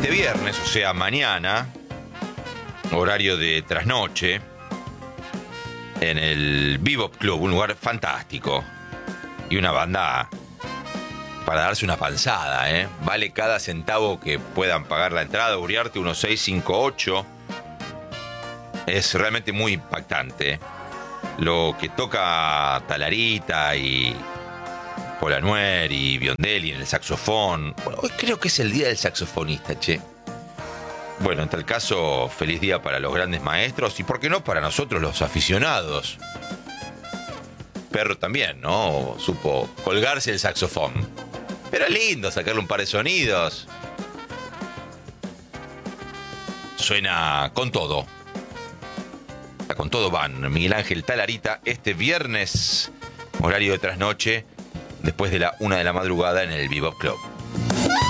Este viernes, o sea, mañana, horario de trasnoche, en el Bebop Club, un lugar fantástico. Y una banda para darse una panzada, ¿eh? Vale cada centavo que puedan pagar la entrada. Uriarte 1658. Es realmente muy impactante. Lo que toca Talarita y Polanuer y Biondelli en el saxofón. Bueno, hoy creo que es el día del saxofonista, che. Bueno, en tal caso, feliz día para los grandes maestros y, ¿por qué no, para nosotros los aficionados? Perro también, ¿no? Supo colgarse el saxofón. Pero es lindo sacarle un par de sonidos. Suena con todo. Con todo van. Miguel Ángel Talarita este viernes, horario de trasnoche, después de la 1 de la madrugada en el Bebop Club.